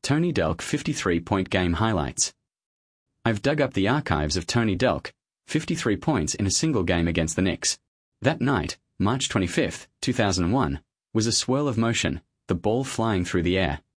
Tony Delk 53-point game highlights. I've dug up the archives of Tony Delk, 53 points in a single game against the Knicks. That night, March 25, 2001, was a swirl of motion, the ball flying through the air.